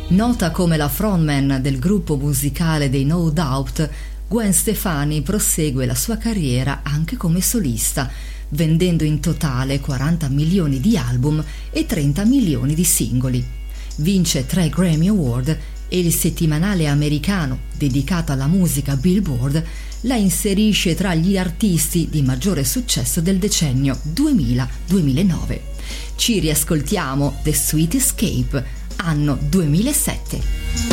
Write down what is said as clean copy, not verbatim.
Nota come la frontman del gruppo musicale dei No Doubt, Gwen Stefani prosegue la sua carriera anche come solista, vendendo in totale 40 milioni di album e 30 milioni di singoli. Vince 3 Grammy Award e il settimanale americano dedicato alla musica Billboard la inserisce tra gli artisti di maggiore successo del decennio 2000-2009. Ci riascoltiamo The Sweet Escape, anno 2007.